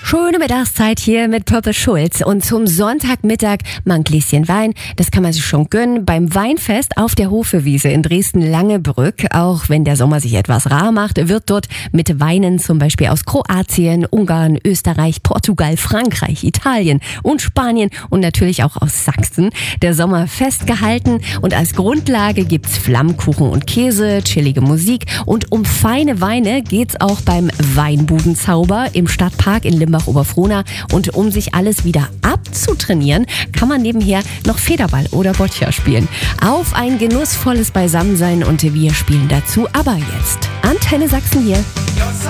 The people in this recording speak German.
Schöne Mittagszeit hier mit Purple Schulz und zum Sonntagmittag mal ein Gläschen Wein. Das kann man sich schon gönnen beim Weinfest auf der Hofewiese in Dresden-Langebrück. Auch wenn der Sommer sich etwas rar macht, wird dort mit Weinen zum Beispiel aus Kroatien, Ungarn, Österreich, Portugal, Frankreich, Italien und Spanien und natürlich auch aus Sachsen der Sommer festgehalten. Und als Grundlage gibt's Flammkuchen und Käse, chillige Musik und um feine Weine geht's auch beim Weinbudenzauber im Stadtpark in Limbach-Oberfrohna. Und um sich alles wieder abzutrainieren, kann man nebenher noch Federball oder Boccia spielen. Auf ein genussvolles Beisammensein und wir spielen dazu aber jetzt Antenne Sachsen hier.